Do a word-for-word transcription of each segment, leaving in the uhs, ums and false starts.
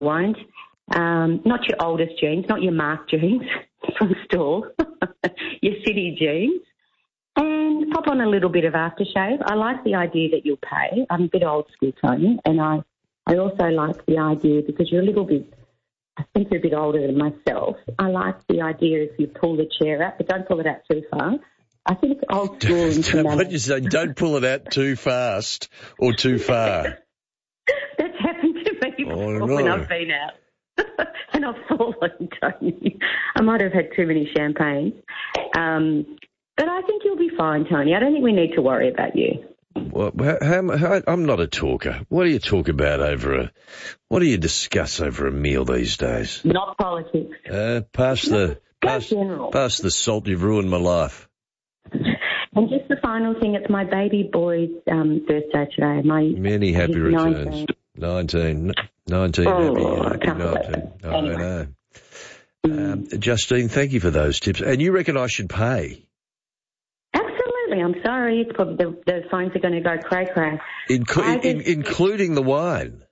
won't. Um, not your oldest jeans, not your Mark jeans from store, your city jeans. And pop on a little bit of aftershave. I like the idea that you'll pay. I'm a bit old school, Tony, and I, I also like the idea, because you're a little bit, I think you're a bit older than myself, I like the idea if you pull the chair out, but don't pull it out too far. I think it's old school. Don't, what you say, don't pull it out too fast or too far. That's happened to me before oh, no. when I've been out. And I've fallen, Tony. I might have had too many champagnes. Um, but I think you'll be fine, Tony. I don't think we need to worry about you. Well, how, how, I'm not a talker. What do you talk about over a... What do you discuss over a meal these days? Not politics. Uh, pass the... Pass, pass the salt, you've ruined my life. And just the final thing, it's my baby boy's um, birthday today. My Many happy returns. nineteen. nineteen oh, happy, happy nineteen. Oh, anyway. I know. Um, Justine, thank you for those tips. And you reckon I should pay? Absolutely. I'm sorry. It's probably the, the phones are going to go cray-cray. Inc- in, including the wine?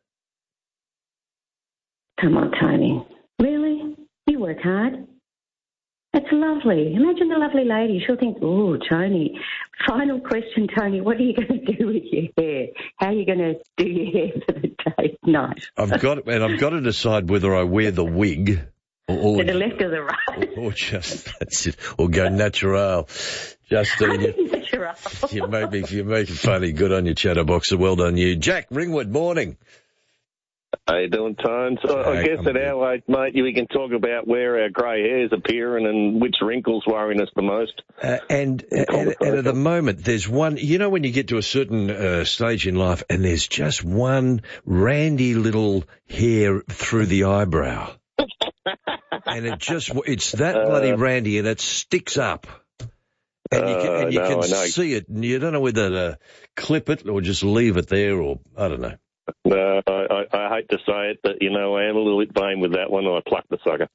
Come on, Tony. Really? You work hard. It's lovely. Imagine the lovely lady. She'll think, oh, Tony. Final question, Tony. What are you going to do with your hair? How are you going to do your hair for the day? No. I've got, and I've got to decide whether I wear the wig or, or to the left or the right, or, or just that's it, or go natural. Justine, you, natural. you make me, you make it funny. Good on you, Chatterboxer. Well done, you. Jack Ringwood. Morning. How you doing, Tone? So Hey, I guess I'm at good. our age, mate, we can talk about where our grey hairs appearing and which wrinkles worrying us the most. Uh, and, and, and at the moment, there's one, you know, when you get to a certain uh, stage in life and there's just one randy little hair through the eyebrow. And it just, it's that bloody Uh, randy and it sticks up. And you can, and you Uh, no, can I know. see it and you don't know whether to clip it or just leave it there or, I don't know. No, I, I, I hate to say it, but, you know, I am a little bit vain with that one. I plucked the sucker.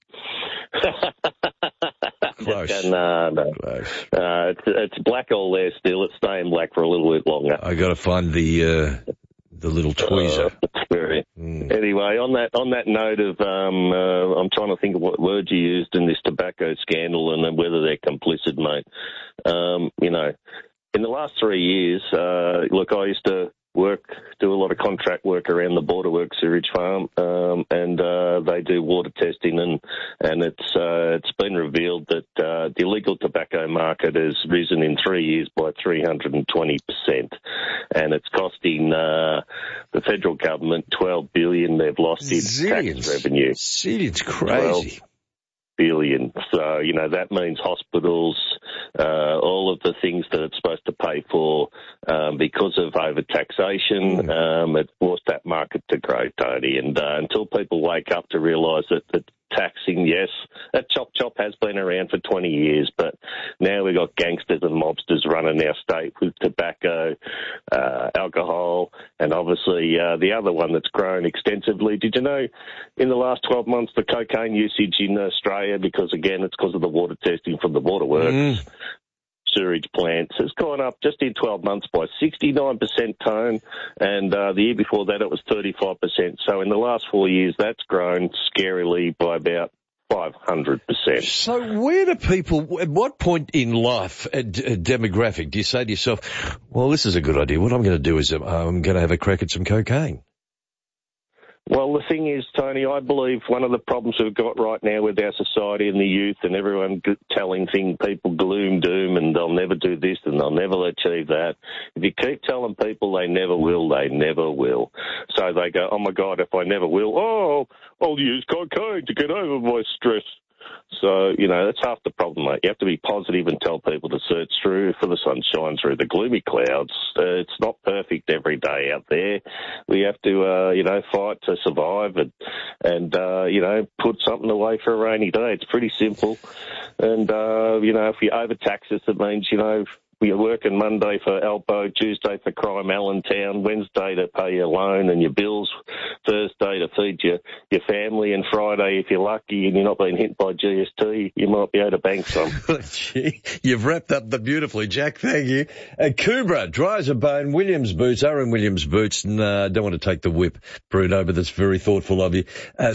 Close. Just, no, no. Close. Uh, it's, it's black all there still. It's staying black for a little bit longer. I got to find the, uh, the little tweezer. Uh, very. Mm. Anyway, on that on that note of, um, uh, I'm trying to think of what words you used in this tobacco scandal and then whether they're complicit, mate. Um, you know, in the last three years, uh, look, I used to work, do a lot of contract work around the Border Works Sewage Farm, um, and uh, they do water testing, and and it's uh, it's been revealed that uh, the illegal tobacco market has risen in three years by three hundred twenty percent, and it's costing uh, the federal government twelve billion dollars. They've lost in Zillions. tax revenue. Zillions, crazy. Billion. So, you know, that means hospitals, uh, all of the things that it's supposed to pay for, um, because of overtaxation, Mm. um, it forced that market to grow, Tony. And uh, until people wake up to realise that, that taxing, yes, that chop chop has been around for twenty years, but now we've got gangsters and mobsters running our state with tobacco, uh, alcohol, and obviously uh, the other one that's grown extensively. Did you know in the last twelve months the cocaine usage in Australia, because again it's because of the water testing from the waterworks, Mm. sewage plants, has gone up just in twelve months by sixty-nine percent, Tone, and uh, the year before that it was thirty-five percent. So in the last four years that's grown scarily by about five hundred percent. So where do people, at what point in life, a, d- a demographic, do you say to yourself, well, this is a good idea. What I'm going to do is um, I'm going to have a crack at some cocaine? Well, the thing is, Tony, I believe one of the problems we've got right now with our society and the youth and everyone g- telling thing, people gloom, doom, and they'll never do this and they'll never achieve that. If you keep telling people they never will, they never will. So they go, oh, my God, if I never will, oh, I'll use cocaine to get over my stress. So, you know, that's half the problem, mate. You have to be positive and tell people to search through for the sunshine through the gloomy clouds. Uh, it's not perfect every day out there. We have to, uh, you know, fight to survive and, and uh, you know, put something away for a rainy day. It's pretty simple. And, uh, you know, if you overtax us, it means, you know, you're working Monday for Alpo, Tuesday for Crime Allentown, Wednesday to pay your loan and your bills, Thursday to feed your, your family, and Friday, if you're lucky and you're not being hit by G S T, you might be able to bank some. Gee, you've wrapped up the beautifully, Jack. Thank you. Uh, Kubra, dry as a bone, Williams boots, Owen Williams boots, and uh, don't want to take the whip, Bruno, but that's very thoughtful of you. Uh,